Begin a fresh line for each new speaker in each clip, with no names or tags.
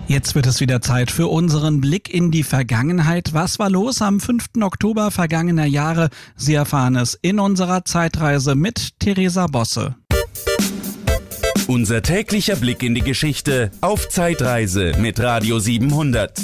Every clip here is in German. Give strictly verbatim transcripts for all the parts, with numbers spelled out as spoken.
Jetzt wird es wieder Zeit für unseren Blick in die Vergangenheit. Was war los am fünften Oktober vergangener Jahre? Sie erfahren es in unserer Zeitreise mit Theresa Bosse.
Unser täglicher Blick in die Geschichte auf Zeitreise mit Radio siebenhundert.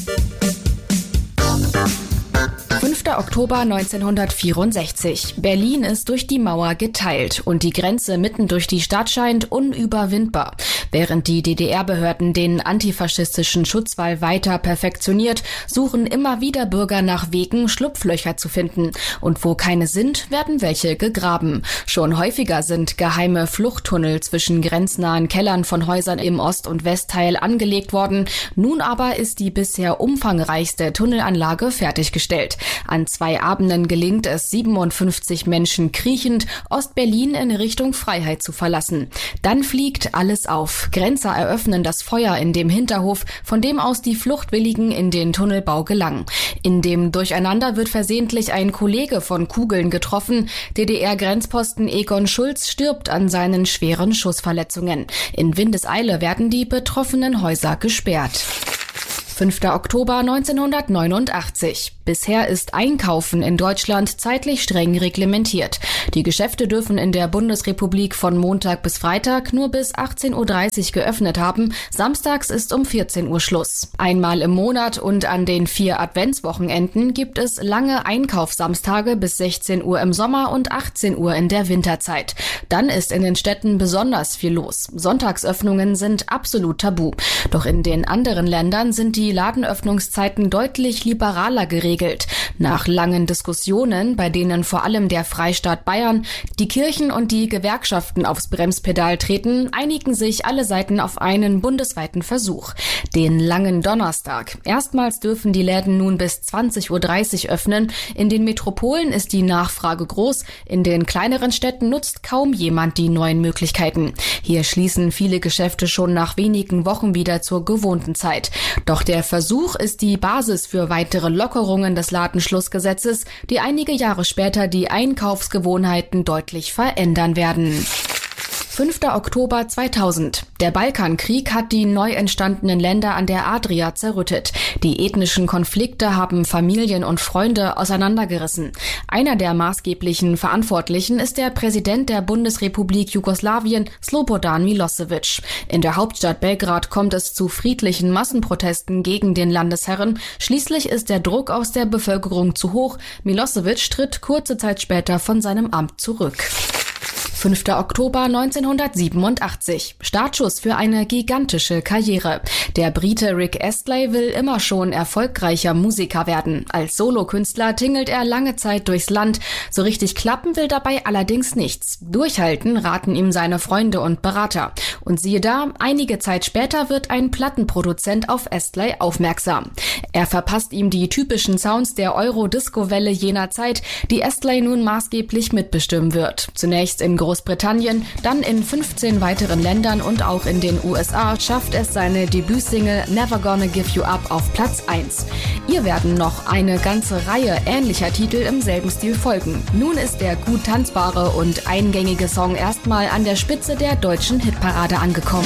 fünfter Oktober neunzehnhundertvierundsechzig. Berlin ist durch die Mauer geteilt und die Grenze mitten durch die Stadt scheint unüberwindbar. Während die D D R-Behörden den antifaschistischen Schutzwall weiter perfektioniert, suchen immer wieder Bürger nach Wegen, Schlupflöcher zu finden. Und wo keine sind, werden welche gegraben. Schon häufiger sind geheime Fluchttunnel zwischen grenznahen Kellern von Häusern im Ost- und Westteil angelegt worden. Nun aber ist die bisher umfangreichste Tunnelanlage fertiggestellt. An zwei Abenden gelingt es siebenundfünfzig Menschen kriechend, Ostberlin in Richtung Freiheit zu verlassen. Dann fliegt alles auf. Grenzer eröffnen das Feuer in dem Hinterhof, von dem aus die Fluchtwilligen in den Tunnelbau gelangen. In dem Durcheinander wird versehentlich ein Kollege von Kugeln getroffen. D D R-Grenzposten Egon Schulz stirbt an seinen schweren Schussverletzungen. In Windeseile werden die betroffenen Häuser gesperrt. fünfter Oktober neunzehnhundertneunundachtzig. Bisher ist Einkaufen in Deutschland zeitlich streng reglementiert. Die Geschäfte dürfen in der Bundesrepublik von Montag bis Freitag nur bis achtzehn Uhr dreißig geöffnet haben. Samstags ist um vierzehn Uhr Schluss. Einmal im Monat und an den vier Adventswochenenden gibt es lange Einkaufssamstage bis sechzehn Uhr im Sommer und achtzehn Uhr in der Winterzeit. Dann ist in den Städten besonders viel los. Sonntagsöffnungen sind absolut tabu. Doch in den anderen Ländern sind die Ladenöffnungszeiten deutlich liberaler geregelt. Nach langen Diskussionen, bei denen vor allem der Freistaat Bayern, die Kirchen und die Gewerkschaften aufs Bremspedal treten, einigen sich alle Seiten auf einen bundesweiten Versuch. Den langen Donnerstag. Erstmals dürfen die Läden nun bis zwanzig Uhr dreißig öffnen. In den Metropolen ist die Nachfrage groß. In den kleineren Städten nutzt kaum jemand die neuen Möglichkeiten. Hier schließen viele Geschäfte schon nach wenigen Wochen wieder zur gewohnten Zeit. Doch der Versuch ist die Basis für weitere Lockerungen des Ladenschlussgesetzes, die einige Jahre später die Einkaufsgewohnheiten deutlich verändern werden. fünfter Oktober zweitausend. Der Balkankrieg hat die neu entstandenen Länder an der Adria zerrüttet. Die ethnischen Konflikte haben Familien und Freunde auseinandergerissen. Einer der maßgeblichen Verantwortlichen ist der Präsident der Bundesrepublik Jugoslawien, Slobodan Milosevic. In der Hauptstadt Belgrad kommt es zu friedlichen Massenprotesten gegen den Landesherren. Schließlich ist der Druck aus der Bevölkerung zu hoch. Milosevic tritt kurze Zeit später von seinem Amt zurück. fünfter Oktober neunzehnhundertsiebenundachtzig. Startschuss für eine gigantische Karriere. Der Brite Rick Astley will immer schon erfolgreicher Musiker werden. Als Solokünstler tingelt er lange Zeit durchs Land. So richtig klappen will dabei allerdings nichts. Durchhalten raten ihm seine Freunde und Berater. Und siehe da, einige Zeit später wird ein Plattenproduzent auf Astley aufmerksam. Er verpasst ihm die typischen Sounds der Euro-Disco-Welle jener Zeit, die Astley nun maßgeblich mitbestimmen wird. Zunächst in Großbritannien, dann in fünfzehn weiteren Ländern und auch in den U S A schafft es seine Debütsingle Never Gonna Give You Up auf Platz eins. Ihr werden noch eine ganze Reihe ähnlicher Titel im selben Stil folgen. Nun ist der gut tanzbare und eingängige Song erstmal an der Spitze der deutschen Hitparade angekommen.